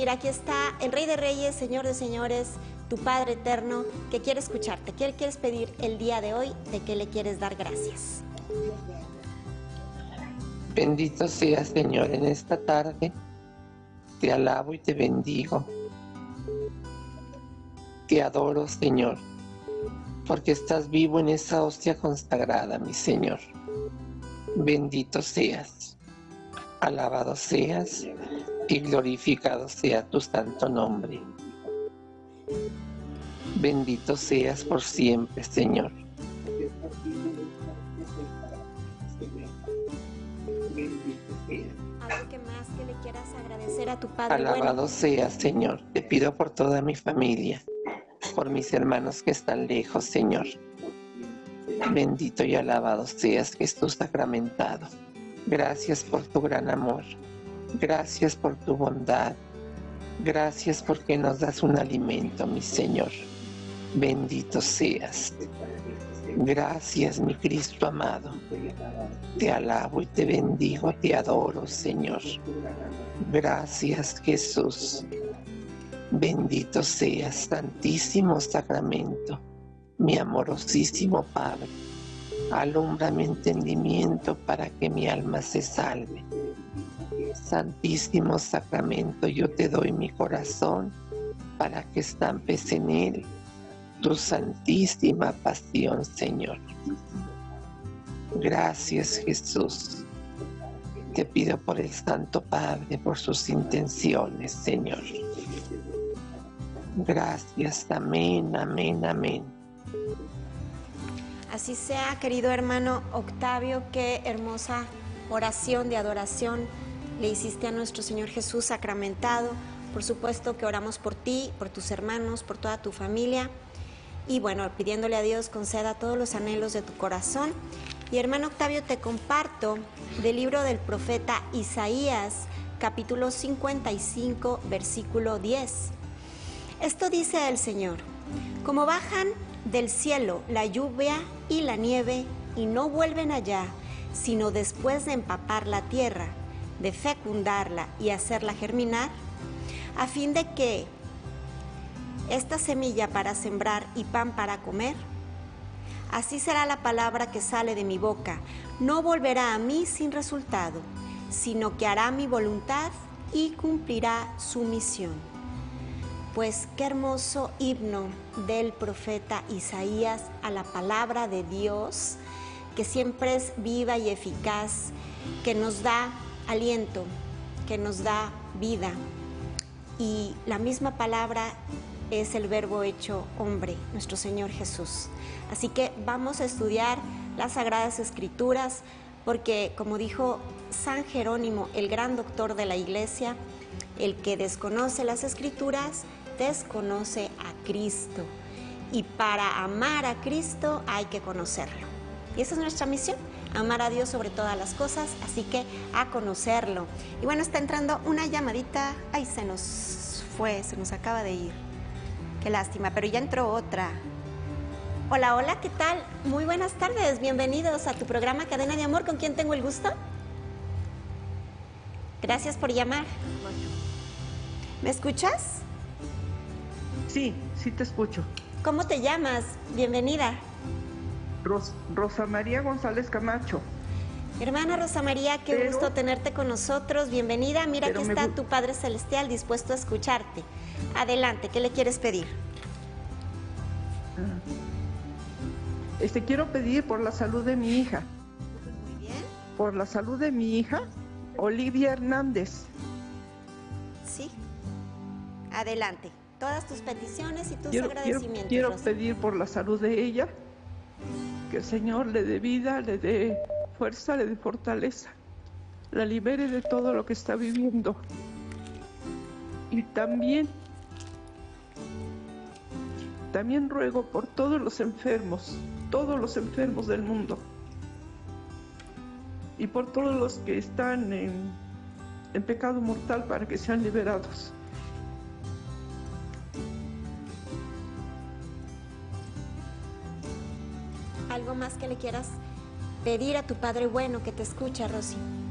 mira, aquí está el Rey de Reyes, Señor de Señores, tu Padre eterno, que quiere escucharte. ¿Qué le quieres pedir el día de hoy? ¿De qué le quieres dar gracias? Bendito seas, Señor, en esta tarde. Te alabo y te bendigo. Te adoro, Señor, porque estás vivo en esa hostia consagrada, mi Señor. Bendito seas, alabado seas y glorificado sea tu santo nombre. Bendito seas por siempre, Señor. ¿Algo que más que le quieras agradecer a tu Padre Alabado bueno? seas, Señor. Te pido por toda mi familia, por mis hermanos que están lejos, Señor. Bendito y alabado seas, Jesús sacramentado. Gracias por tu gran amor. Gracias por tu bondad. Gracias porque nos das un alimento, mi Señor. Bendito seas. Gracias, mi Cristo amado. Te alabo y te bendigo, te adoro, Señor. Gracias, Jesús. Bendito seas, Santísimo Sacramento, mi amorosísimo Padre. Alumbra mi entendimiento para que mi alma se salve. Santísimo Sacramento, yo te doy mi corazón para que estampes en él tu santísima pasión, Señor. Gracias, Jesús. Te pido por el Santo Padre, por sus intenciones, Señor. Gracias, amén, amén, amén. Así sea, querido hermano Octavio, qué hermosa oración de adoración le hiciste a nuestro Señor Jesús sacramentado. Por supuesto que oramos por ti, por tus hermanos, por toda tu familia. Y bueno, pidiéndole a Dios conceda todos los anhelos de tu corazón. Y hermano Octavio, te comparto del libro del profeta Isaías, capítulo 55, versículo 10. Esto dice el Señor: como bajan del cielo la lluvia y la nieve y no vuelven allá, sino después de empapar la tierra, de fecundarla y hacerla germinar, a fin de que esta semilla para sembrar y pan para comer, así será la palabra que sale de mi boca. No volverá a mí sin resultado, sino que hará mi voluntad y cumplirá su misión. Pues qué hermoso himno del profeta Isaías a la palabra de Dios, que siempre es viva y eficaz, que nos da aliento, que nos da vida. Y la misma palabra es el verbo hecho hombre, nuestro Señor Jesús. Así que vamos a estudiar las Sagradas Escrituras, porque como dijo San Jerónimo, el gran doctor de la Iglesia, el que desconoce las Escrituras, desconoce a Cristo. Y para amar a Cristo hay que conocerlo. Y esa es nuestra misión, amar a Dios sobre todas las cosas, así que a conocerlo. Y bueno, está entrando una llamadita. Ay, se nos fue, se nos acaba de ir. Qué lástima, pero ya entró otra. Hola, hola, ¿qué tal? Muy buenas tardes, bienvenidos a tu programa Cadena de Amor. ¿Con quién tengo el gusto? Gracias por llamar. ¿Me escuchas? Sí, sí te escucho. ¿Cómo te llamas? Bienvenida. Rosa María González Camacho. Hermana Rosa María, qué gusto tenerte con nosotros. Bienvenida. Mira, aquí está tu Padre Celestial dispuesto a escucharte. Adelante, ¿qué le quieres pedir? Quiero pedir por la salud de mi hija. Muy bien. Por la salud de mi hija, Olivia Hernández. Sí. Adelante. Todas tus peticiones y tus agradecimientos. Quiero Rosa. pedir por la salud de ella, que el Señor le dé vida, le dé fuerza, le dé fortaleza, la libere de todo lo que está viviendo. Y también ruego por todos los enfermos del mundo, y por todos los que están en pecado mortal, para que sean liberados. ¿Algo más que le quieras pedir a tu Padre bueno que te escucha, Rosy?